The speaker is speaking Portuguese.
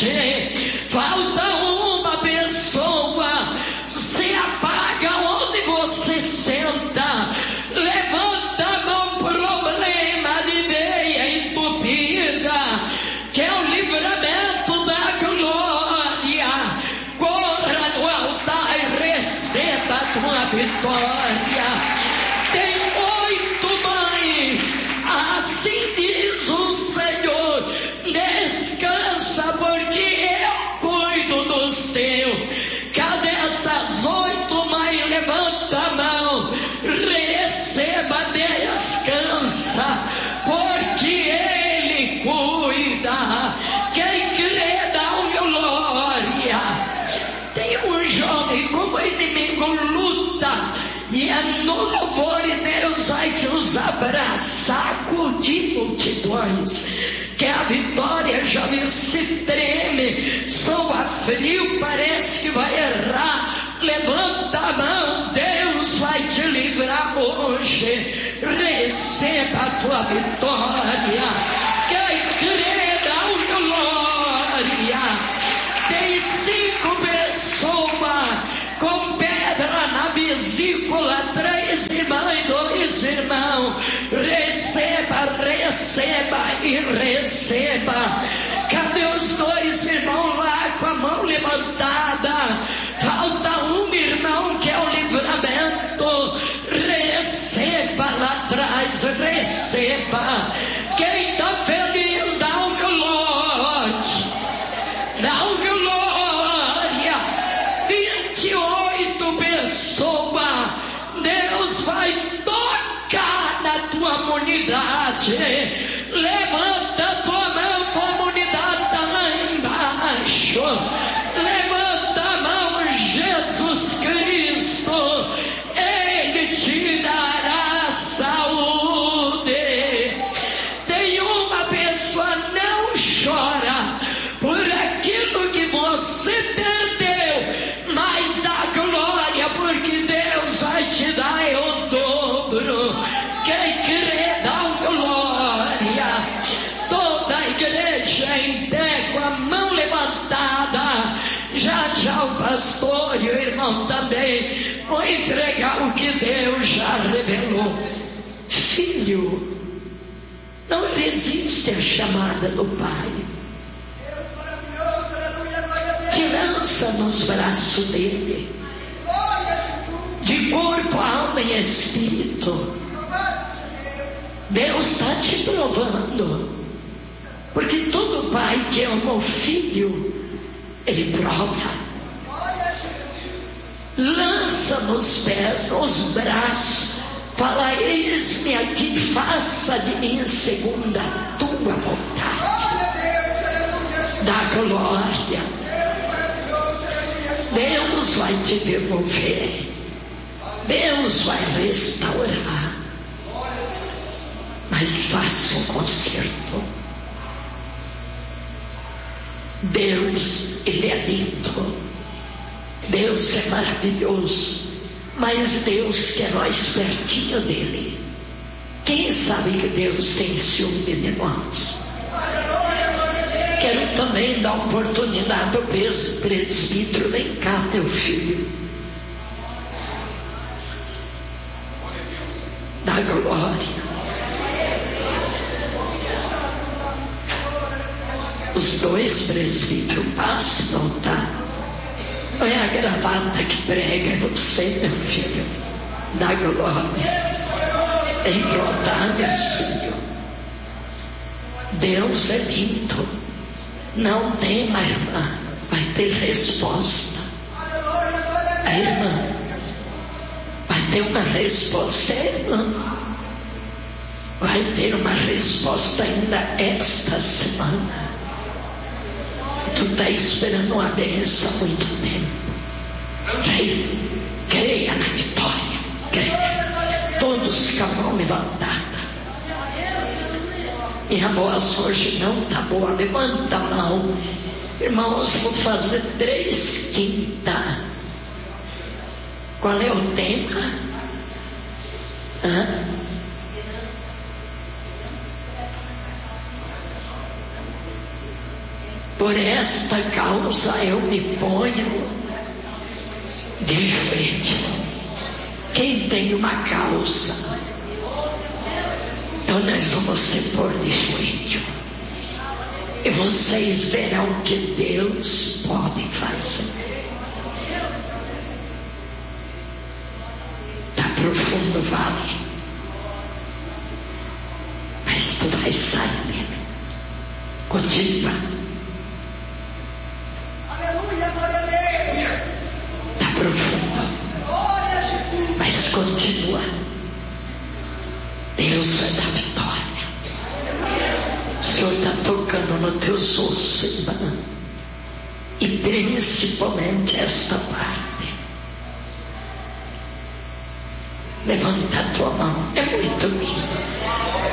morte. Falta uma pessoa. Se apaga onde você senta. Levanta a mão, problema de veia entupida, que é o livramento da glória. Corra no altar e receba a tua vitória. Tem 8 mães, assim diz o Senhor: descansa, porque eu cuido dos teus. Cadê essas 8 mães? Levanta a mão, receba, descansa, porque Ele cuida. Quem crê dá glória. Tem um jovem, como o inimigo luta, e é no louvor, e Deus vai te usar para sacudir multidões. Que a vitória já se treme, soa frio, parece que vai errar. Levanta a mão, Deus vai te livrar hoje. Receba a tua vitória. Quem crê dá glória. Tem 5 pessoas com pedra na vesícula, 3 irmãs e 2 irmãos. Receba, receba e receba. Cadê os 2 irmãos lá com a mão levantada? Falta um irmão que é o livramento. Receba lá atrás, receba. Quem está feliz dá glória. Dá glória. 28 pessoas. Deus vai tocar na tua comunidade. Levanta a tua mão, comunidade está lá embaixo. Levanta a mão, Jesus Cristo, Ele te dará saúde. Tem uma pessoa, não chora por aquilo que você perdeu, mas dá glória, porque Deus vai te dar o dobro. Quem crê dá glória. Toda a igreja em pé com a mão levantada. Já o pastor e o irmão também vão entregar o que Deus já revelou. Filho, não resiste à chamada do Pai. Te lança nos braços dele, de corpo, alma e espírito. Deus está te provando, porque todo pai que ama o filho, ele prova. Lança nos pés, nos braços, fala: eis-me aqui, faça de mim segundo a tua vontade. Dá glória. Deus vai te devolver. Deus vai restaurar. Mas faça um conserto. Deus, Ele é lindo. Deus é maravilhoso. Mas Deus quer nós pertinho dele. Quem sabe que Deus tem ciúme de nós? Quero também dar oportunidade ao presbítero. Vem cá, meu filho. Dá glória. Os 2 presbíteros passam, tá? Não é a gravata que prega, é você, meu filho. Dá glória. Entrou, meu filho. Deus é lindo. Não tem uma irmã, vai ter resposta. A irmã vai ter uma resposta, irmã. Vai ter uma resposta ainda esta semana. Tu está esperando uma bênção há muito tempo. Creia na vitória. Creia. Todos com a mão levantada. Minha voz hoje não está boa. Levanta a mão. Irmãos, vou fazer 3 quintas. Qual é o tema? Por esta causa eu me ponho de joelho. Quem tem uma causa, então nós vamos se pôr de joelho. E vocês verão que Deus pode fazer. Está profundo o vale, mas tu vai sair. Continua. Aleluia, glória a Deus. Está profundo, Glória a Jesus. mas continua. Deus vai dar vitória. O Senhor está tocando no teu ossos, irmã. E principalmente esta parte. Levanta a tua mão. É muito lindo.